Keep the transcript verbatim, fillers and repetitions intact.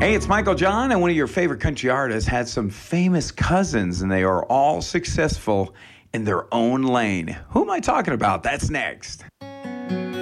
Hey, it's Michael John, and one of your favorite country artists had some famous cousins, and they are all successful in their own lane. Who am I talking about? That's next.